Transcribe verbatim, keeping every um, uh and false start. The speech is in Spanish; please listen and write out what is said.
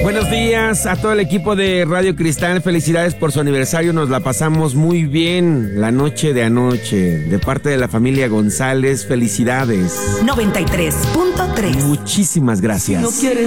Buenos días a todo el equipo de Radio Cristal. Felicidades por su aniversario. Nos la pasamos muy bien la noche de anoche. De parte de la familia González, felicidades. noventa y tres punto tres. Muchísimas gracias. No quieres